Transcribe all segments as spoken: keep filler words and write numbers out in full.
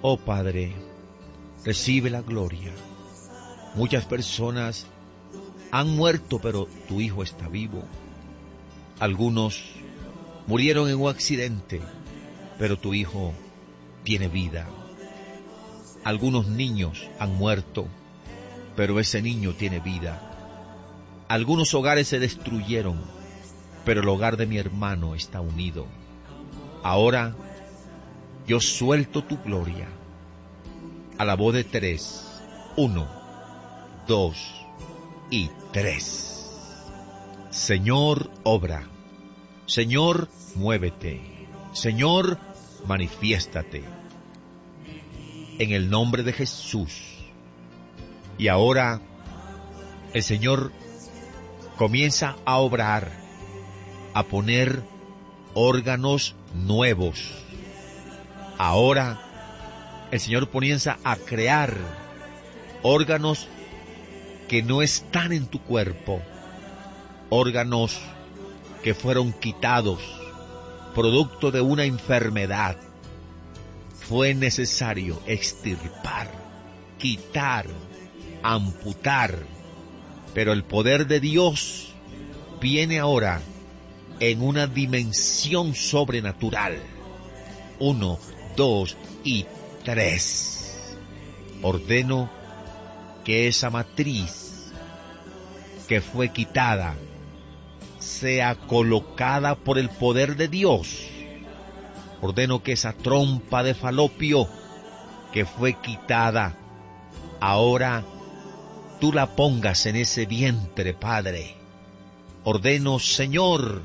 Oh Padre, recibe la gloria. Muchas personas han muerto, pero tu Hijo está vivo. Algunos murieron en un accidente, pero tu Hijo tiene vida. Algunos niños han muerto, pero ese niño tiene vida. Algunos hogares se destruyeron, pero el hogar de mi hermano está unido. Ahora yo suelto tu gloria. A la voz de tres. Uno, dos y tres. Señor, obra. Señor, muévete. Señor, manifiéstate. En el nombre de Jesús. Y ahora el Señor comienza a obrar, a poner órganos nuevos. Ahora el Señor comienza a crear órganos que no están en tu cuerpo, órganos que fueron quitados producto de una enfermedad. Fue necesario extirpar, quitar, amputar, pero el poder de Dios viene ahora en una dimensión sobrenatural. Uno, dos y tres. Ordeno que esa matriz que fue quitada sea colocada por el poder de Dios. Ordeno que esa trompa de falopio que fue quitada, ahora tú la pongas en ese vientre, Padre. Ordeno, Señor,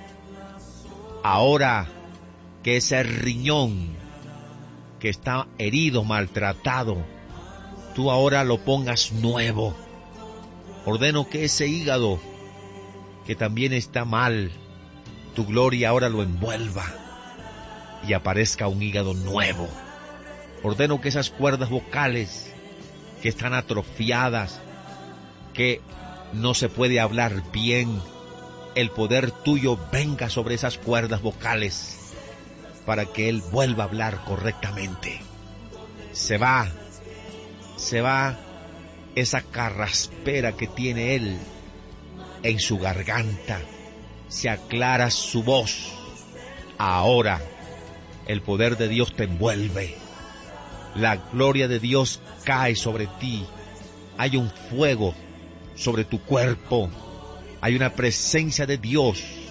ahora que ese riñón que está herido, maltratado, tú ahora lo pongas nuevo. Ordeno que ese hígado que también está mal, tu gloria ahora lo envuelva y aparezca un hígado nuevo. Ordeno que esas cuerdas vocales que están atrofiadas, que no se puede hablar bien, el poder tuyo venga sobre esas cuerdas vocales para que él vuelva a hablar correctamente. Se va, se va esa carraspera que tiene él en su garganta, se aclara su voz. Ahora el poder de Dios te envuelve, la gloria de Dios cae sobre ti, hay un fuego sobre tu cuerpo, hay una presencia de Dios